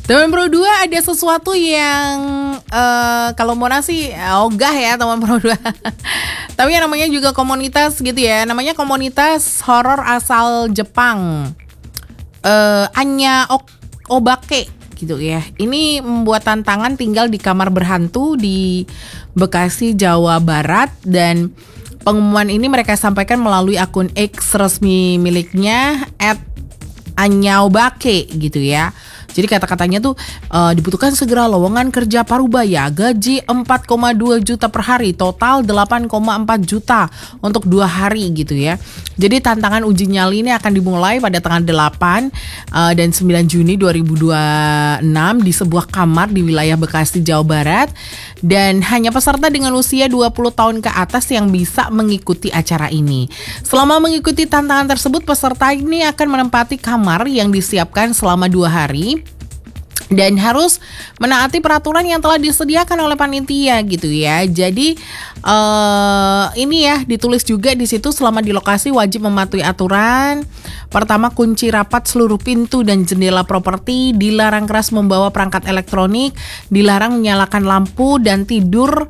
Teman Pro 2 ada sesuatu yang kalau Mona sih ogah ya teman Pro 2. Tapi yang namanya juga komunitas gitu ya. Namanya komunitas horor asal Jepang. Anya Obake gitu ya. Ini membuat tantangan tinggal di kamar berhantu di Bekasi, Jawa Barat, dan pengumuman ini mereka sampaikan melalui akun X resmi miliknya @anyaobake gitu ya. Jadi kata-katanya tuh dibutuhkan segera lowongan kerja parubaya, gaji 4,2 juta per hari, total 8,4 juta untuk 2 hari gitu ya. Jadi tantangan uji nyali ini akan dimulai pada tanggal 8 dan 9 Juni 2026 di sebuah kamar di wilayah Bekasi, Jawa Barat. Dan hanya peserta dengan usia 20 tahun ke atas yang bisa mengikuti acara ini. Selama mengikuti tantangan tersebut, peserta ini akan menempati kamar yang disiapkan selama 2 hari. Dan harus menaati peraturan yang telah disediakan oleh panitia gitu ya. Jadi ini ya ditulis juga di situ, selama di lokasi wajib mematuhi aturan. Pertama, kunci rapat seluruh pintu dan jendela properti, dilarang keras membawa perangkat elektronik, dilarang menyalakan lampu, dan tidur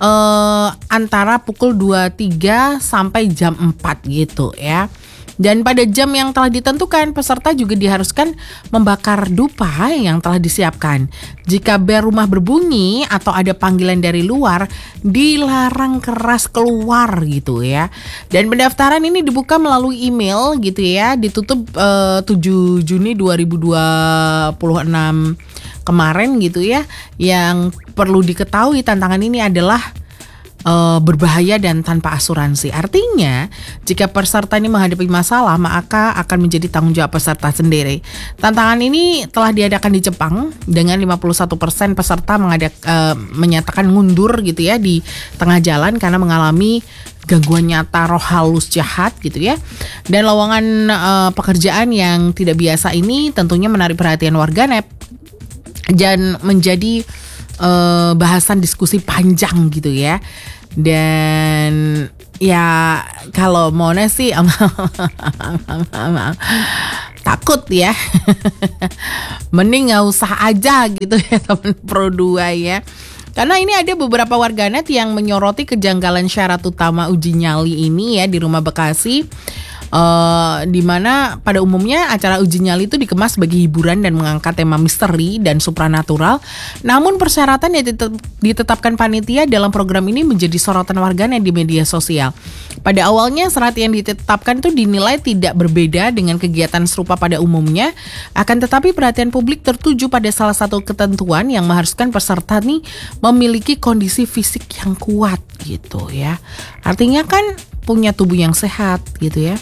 antara pukul 23 sampai jam 4 gitu ya. Dan pada jam yang telah ditentukan, peserta juga diharuskan membakar dupa yang telah disiapkan. Jika bel rumah berbunyi atau ada panggilan dari luar, dilarang keras keluar gitu ya. Dan pendaftaran ini dibuka melalui email gitu ya, ditutup 7 Juni 2026 kemarin gitu ya. Yang perlu diketahui, tantangan ini adalah berbahaya dan tanpa asuransi. Artinya, jika peserta ini menghadapi masalah, maka akan menjadi tanggung jawab peserta sendiri. Tantangan ini telah diadakan di Jepang dengan 51% peserta menyatakan mundur gitu ya di tengah jalan karena mengalami gangguan nyata roh halus jahat gitu ya. Dan lowongan pekerjaan yang tidak biasa ini tentunya menarik perhatian warganet dan menjadi bahasan diskusi panjang gitu ya. Dan ya kalau Mona sih takut ya. Mending gak usah aja gitu ya teman Pro 2 ya. Karena ini ada beberapa warganet yang menyoroti kejanggalan syarat utama uji nyali ini ya di Rumah Bekasi. Di mana pada umumnya acara uji nyali itu dikemas sebagai hiburan dan mengangkat tema misteri dan supranatural. Namun persyaratan yang ditetapkan panitia dalam program ini menjadi sorotan warganet di media sosial. Pada awalnya syarat yang ditetapkan itu dinilai tidak berbeda dengan kegiatan serupa pada umumnya. Akan tetapi perhatian publik tertuju pada salah satu ketentuan yang mengharuskan peserta nih memiliki kondisi fisik yang kuat gitu ya. Artinya kan punya tubuh yang sehat gitu ya.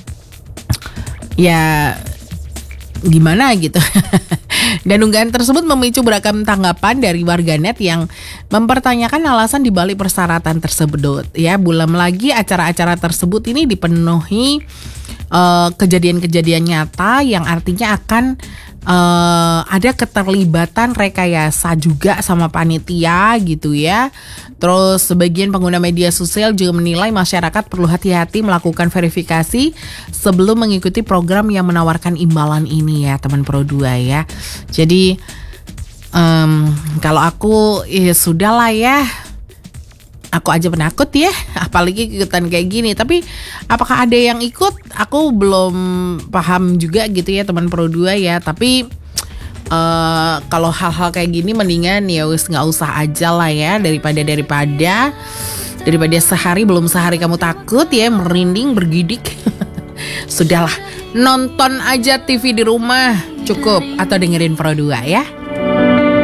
Ya gimana gitu. Dan unggahan tersebut memicu beragam tanggapan dari warganet yang mempertanyakan alasan dibalik persyaratan tersebut ya. Belum lagi acara-acara tersebut ini dipenuhi kejadian-kejadian nyata yang artinya akan ada keterlibatan rekayasa juga sama panitia gitu ya. Terus sebagian pengguna media sosial juga menilai masyarakat perlu hati-hati melakukan verifikasi sebelum mengikuti program yang menawarkan imbalan ini ya teman Pro 2 ya. Jadi kalau aku ya sudahlah ya. Aku aja penakut ya, apalagi ikutan kayak gini. Tapi apakah ada yang ikut? Aku belum paham juga gitu ya teman Pro 2 ya. Tapi kalau hal-hal kayak gini mendingan ya wis nggak usah aja lah ya, daripada sehari belum sehari kamu takut ya, merinding bergidik. Sudahlah, nonton aja TV di rumah cukup atau dengerin Pro 2 ya.